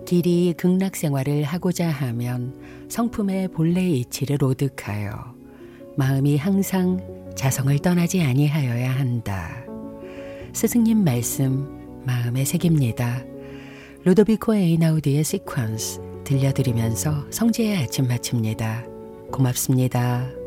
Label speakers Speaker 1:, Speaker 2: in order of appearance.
Speaker 1: 길이 극락 생활을 하고자 하면 성품의 본래 이치를 오득하여 마음이 항상 자성을 떠나지 아니하여야 한다. 스승님 말씀 마음에 새깁니다. 루도비코 에이나우디의 시퀀스 들려드리면서 성지의 아침 마칩니다. 고맙습니다.